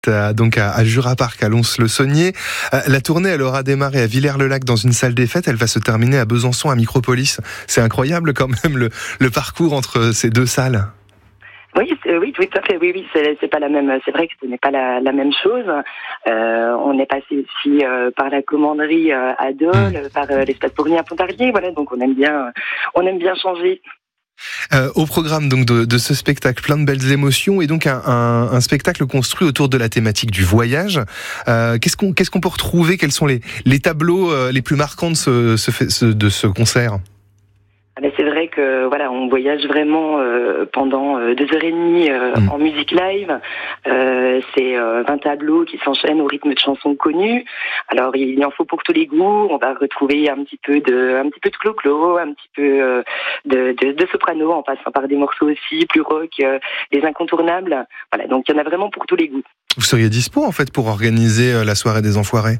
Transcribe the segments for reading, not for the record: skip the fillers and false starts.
Donc à Jura Park, à Lons-le-Saunier. La tournée, elle aura démarré à Villers-le-Lac dans une salle des fêtes. Elle va se terminer à Besançon, à Micropolis. C'est incroyable quand même le parcours entre ces deux salles. Oui, tout à fait. Oui, c'est pas la même. C'est vrai que ce n'est pas la même chose. On est passé aussi par la commanderie à Dole, par l'espace Bourgny à Pontarlier. Voilà, donc on aime bien changer. Au programme donc de ce spectacle, plein de belles émotions et donc un spectacle construit autour de la thématique du voyage. Qu'est-ce qu'on peut retrouver? Quels sont les tableaux les plus marquants de ce concert? C'est vrai que voilà, on voyage vraiment pendant 2h30 en musique live. C'est 20 tableaux qui s'enchaînent au rythme de chansons connues. Alors il en faut pour tous les goûts. On va retrouver un petit peu de clo-clo, un petit peu de soprano, en passant par des morceaux aussi plus rock, des incontournables. Voilà, donc il y en a vraiment pour tous les goûts. Vous seriez dispo en fait pour organiser la soirée des Enfoirés?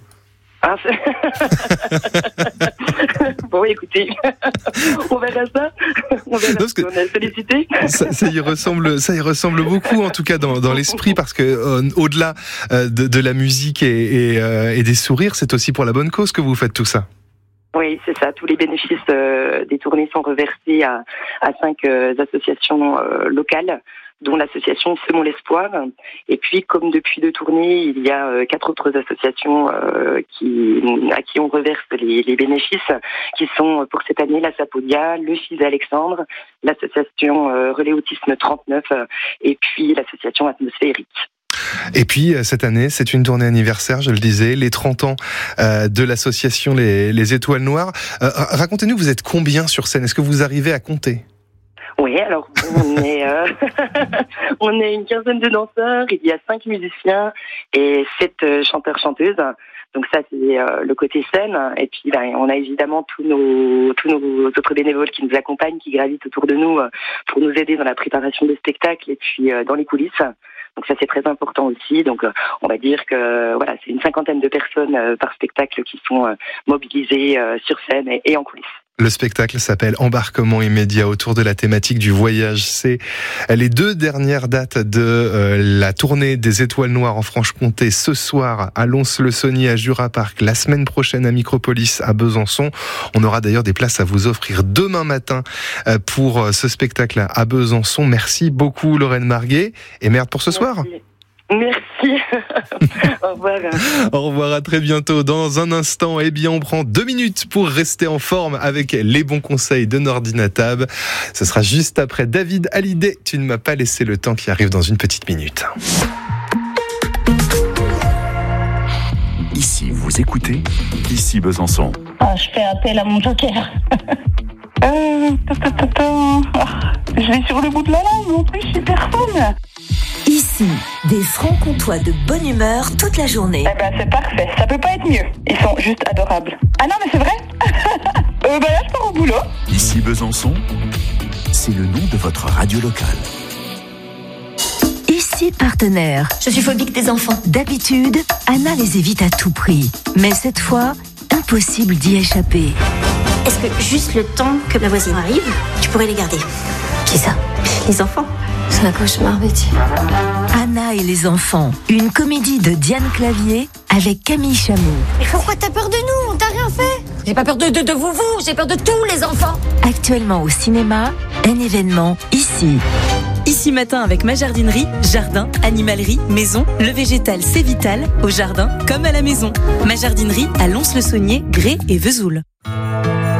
Bon, écoutez, on verra ça. On verra si on est sollicité. Ça y ressemble beaucoup, en tout cas dans l'esprit, parce que au-delà de la musique et des sourires, c'est aussi pour la bonne cause que vous faites tout ça. Oui, c'est ça. Tous les bénéfices des tournées sont reversés à 5 associations locales, dont l'association Semons l'Espoir. Et puis, comme depuis 2 tournées, il y a 4 autres associations à qui on reverse les bénéfices, qui sont pour cette année la Sapodia, le FIS Alexandre, l'association Relais Autisme 39 et puis l'association Atmosphérique. Et puis cette année, c'est une tournée anniversaire, je le disais, les 30 ans de l'association les Étoiles Noires. Racontez-nous, vous êtes combien sur scène? Est-ce que vous arrivez à compter? Oui, alors on est une quinzaine de danseurs, il y a 5 musiciens et 7 chanteurs-chanteuses. Donc ça, c'est le côté scène. Et puis on a évidemment tous nos autres bénévoles qui nous accompagnent, qui gravitent autour de nous pour nous aider dans la préparation des spectacles et puis dans les coulisses. Donc ça, c'est très important aussi. Donc on va dire que voilà, c'est une 50aine de personnes par spectacle qui sont mobilisées sur scène et en coulisses. Le spectacle s'appelle Embarquement immédiat autour de la thématique du voyage. C'est les 2 dernières dates de la tournée des Étoiles Noires en Franche-Comté. Ce soir à Lons-le-Saunier, à Jura Park. La semaine prochaine à Micropolis, à Besançon. On aura d'ailleurs des places à vous offrir demain matin pour ce spectacle à Besançon. Merci beaucoup Lorraine Marguet et merde pour ce soir. Merci. Au revoir. Au revoir, à très bientôt. Dans un instant, on prend 2 minutes pour rester en forme avec les bons conseils de Nordina Tab. Ce sera juste après David Hallyday. Tu ne m'as pas laissé le temps, qui arrive dans une petite minute. Ici, vous écoutez, ici Besançon. Je fais appel à mon joker. Je vais sur le bout de la langue, en plus, je suis personne. Ici, des francs-comtois de bonne humeur toute la journée. C'est parfait, ça peut pas être mieux. Ils sont juste adorables. Ah non, mais c'est vrai. Là, je pars au boulot. Ici Besançon, c'est le nom de votre radio locale. Ici Partenaire. Je suis phobique des enfants. D'habitude, Anna les évite à tout prix. Mais cette fois, impossible d'y échapper. Est-ce que juste le temps que la voisine arrive, tu pourrais les garder? Qui ça? Les enfants. C'est un cauchemar, Betty. Anna et les enfants, une comédie de Diane Clavier avec Camille Chamou. Mais pourquoi t'as peur de nous? On t'a rien fait. J'ai pas peur de vous, j'ai peur de tous les enfants. Actuellement au cinéma, un événement ici. Ici matin avec ma jardinerie, jardin, animalerie, maison, le végétal c'est vital, au jardin comme à la maison. Ma jardinerie à Lons-le-Saunier, Grès et Vesoul.